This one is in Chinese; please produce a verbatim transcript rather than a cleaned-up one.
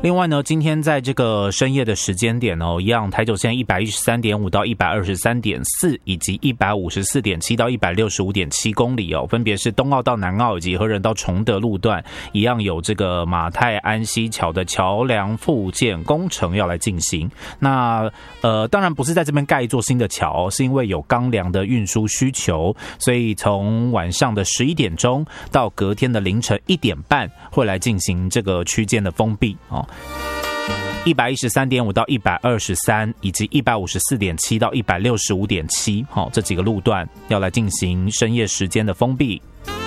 另外呢，今天在这个深夜的时间点哦，一样台九线一百一十三点五到一百二十三点四，以及一百五十四点七到一百六十五点七公里哦，分别是东澳到南澳以及和仁到崇德路段，一样有这个马太安溪桥的桥梁复建工程要来进行。那呃，当然不是在这边盖一座新的桥，是因为有钢梁的运输需求，所以从晚上的十一点钟到隔天的凌晨一点半会来进行这个区间的封闭哦。一百一十三点五到一百二十三，以及一百五十四点七到一百六十五点七，好，这几个路段要来进行深夜时间的封闭。